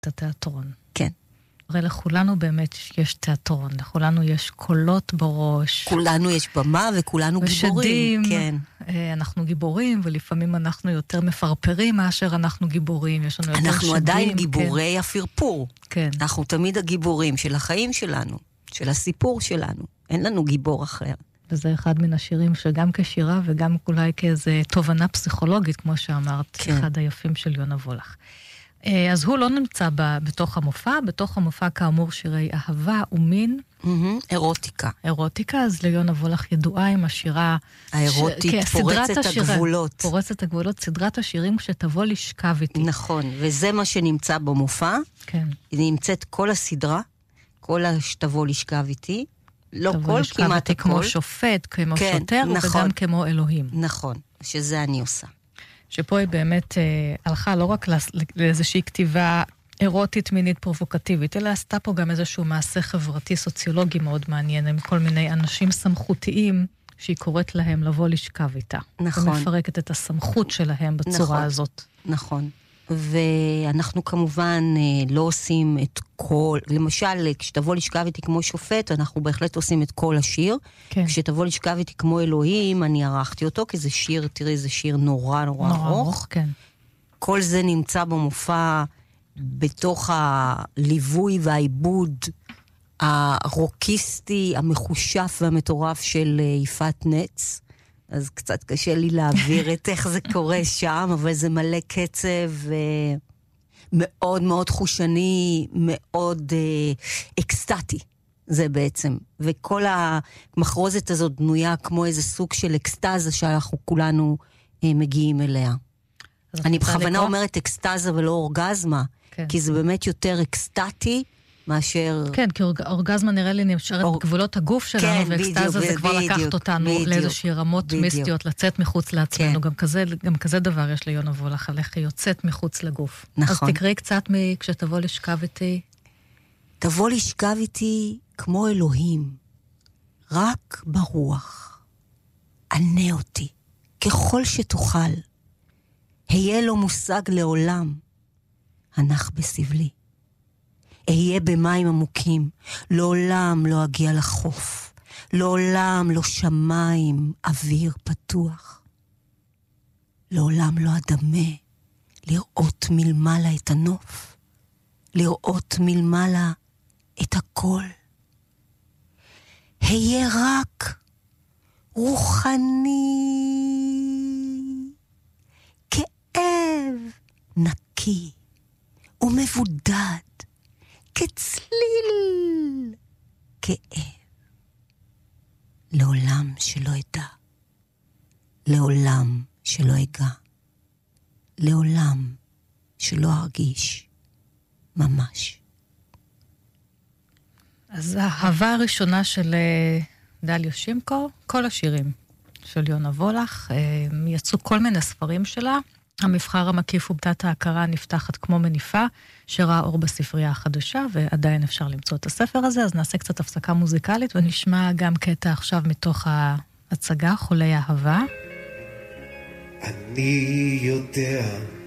את התיאטרון. כן. הרי לכולנו באמת יש תיאטרון, לכולנו יש קולות בראש. כולנו יש במה וכולנו גיבורים. כן. אנחנו גיבורים, ולפעמים אנחנו יותר מפרפרים מאשר אנחנו גיבורים. יש לנו יותר שדים. אנחנו עדיין גיבורי הפרפור. כן. אנחנו תמיד הגיבורים של החיים שלנו, של הסיפור שלנו. אין לנו גיבור אחר. וזה אחד מן השירים שגם כשירה וגם אולי כאיזו תובנה פסיכולוגית, כמו שאמרת, כן. אחד היפים של יונה וולך. אז הוא לא נמצא בתוך המופע, בתוך המופע כאמור שירי אהבה ומין. אירוטיקה. אירוטיקה, אז ליונה וולך ידועה עם השירה... האירוטית פורצת הגבולות. פורצת הגבולות, סדרת השירים כשתבוא לשכב איתי. נכון, וזה מה שנמצא במופע. כן. היא נמצאת כל הסדרה, כל שתבוא לשכב איתי. לא כל, כמעט הכל. כמו שופט, כמו כן, שוטר, נכון. וגם כמו אלוהים. נכון, שזה אני עושה. שפה היא באמת הלכה לא רק לאיזושהי כתיבה אירוטית מינית פרובוקטיבית, אלא עשתה פה גם איזשהו מעשה חברתי סוציולוגי מאוד מעניין, עם כל מיני אנשים סמכותיים שהיא קוראת להם לבוא לשכב איתה. נכון. ומפרקת את הסמכות שלהם בצורה נכון, הזאת. נכון. ואנחנו כמובן לא עושים את כל, למשל, כשתבוא לשכב איתי כמו שופט, אנחנו בהחלט עושים את כל השיר. כן. כשתבוא לשכב איתי כמו אלוהים, אני ערכתי אותו, כי זה שיר, תראי, זה שיר נורא ארוך. כן. כל זה נמצא במופע, בתוך הליווי והעיבוד הרוקיסטי, המחושף והמטורף של יפעת נץ. אז קצת קשה לי להעביר את איך זה קורה שם, אבל זה מלא קצב מאוד מאוד חושני, מאוד אקסטטי, זה בעצם. וכל המחרוזת הזאת בנויה כמו איזה סוג של אקסטאזה שאנחנו כולנו מגיעים אליה. אני בכוונה אומרת אקסטאזה ולא אורגזמה, כן. כי זה באמת יותר אקסטטי, מאשר... כן, כי אורגזמה נראה לי נמשרת בגבולות הגוף שלנו, כן, ואקסטאזה זה כבר לקחת אותנו לאיזושהי רמות מיסטיות, לצאת מחוץ לעצמנו. כן. גם כזה דבר יש ליונה וולך, על איך היא יוצאת מחוץ לגוף. נכון. אז תקראי קצת כשתבוא לשכב איתי. תבוא לשכב איתי כמו אלוהים, רק ברוח. ענה אותי, ככל שתוכל. היה לו מושג לעולם, הנח בסבלי. אהיה במים עמוקים, לעולם לא אגיע לחוף, לעולם לא שמיים, אוויר פתוח. לעולם לא אדמה, לראות מלמעלה את הנוף, לראות מלמעלה את הכל. היה רק רוחני, כאב נקי ומבודד, כצליל כאב. לעולם שלא אדע, לעולם שלא אגע, לעולם שלא ארגיש ממש. אז האהבה הראשונה של דליה שימקו, כל השירים של יונה וולך, יצאו כל מיני ספרים שלה. המבחר המקיף ובדת ההכרה נפתחת כמו מניפה, שראה אור בספרייה החדשה, ועדיין אפשר למצוא את הספר הזה, אז נעשה קצת הפסקה מוזיקלית, ונשמע גם קטע עכשיו מתוך ההצגה, חולי אהבה. אני יודע